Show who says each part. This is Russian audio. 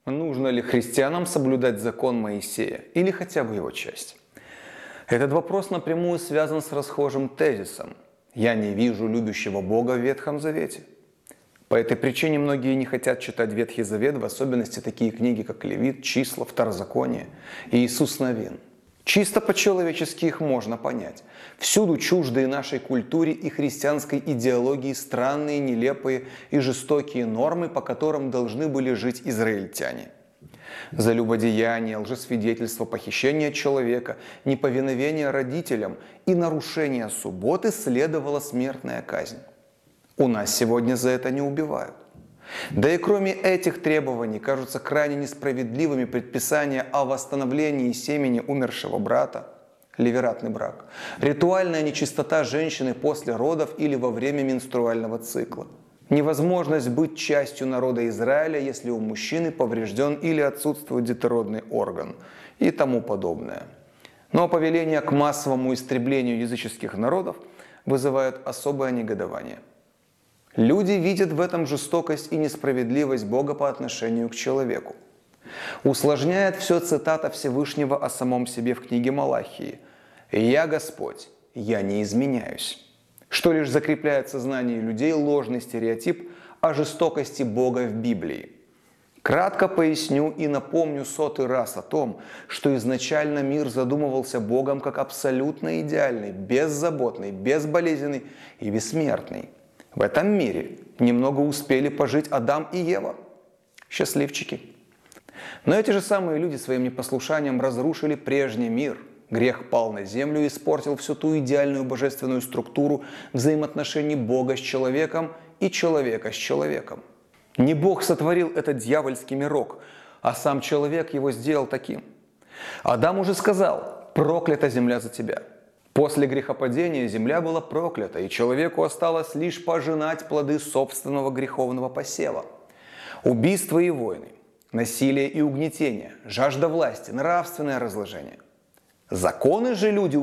Speaker 1: Нужно ли христианам соблюдать закон Моисея или хотя бы его часть? Этот вопрос напрямую связан с расхожим тезисом «Я не вижу любящего Бога в Ветхом Завете». По этой причине многие не хотят читать Ветхий Завет, в особенности такие книги, как Левит, Числа, Второзаконие и Иисус Навин. Чисто по-человечески их можно понять. Всюду чуждые нашей культуре и христианской идеологии странные, нелепые и жестокие нормы, по которым должны были жить израильтяне. За любодеяние, лжесвидетельство, похищение человека, неповиновение родителям и нарушение субботы следовала смертная казнь. У нас сегодня за это не убивают. Да и кроме этих требований кажутся крайне несправедливыми предписания о восстановлении семени умершего брата, ливератный брак, ритуальная нечистота женщины после родов или во время менструального цикла, невозможность быть частью народа Израиля, если у мужчины поврежден или отсутствует детородный орган и тому подобное. Но повеление к массовому истреблению языческих народов вызывает особое негодование. Люди видят в этом жестокость и несправедливость Бога по отношению к человеку. Усложняет все цитата Всевышнего о самом себе в книге Малахии «Я Господь, я не изменяюсь», что лишь закрепляет в сознании людей ложный стереотип о жестокости Бога в Библии. Кратко поясню и напомню сотый раз о том, что изначально мир задумывался Богом как абсолютно идеальный, беззаботный, безболезненный и бессмертный. В этом мире немного успели пожить Адам и Ева. Счастливчики. Но эти же самые люди своим непослушанием разрушили прежний мир. Грех пал на землю и испортил всю ту идеальную божественную структуру взаимоотношений Бога с человеком и человека с человеком. Не Бог сотворил этот дьявольский мирок, а сам человек его сделал таким. Адам уже сказал: «Проклята земля за тебя». После грехопадения земля была проклята, и человеку осталось лишь пожинать плоды собственного греховного посева. Убийства и войны, насилие и угнетение, жажда власти, нравственное разложение. Законы же люди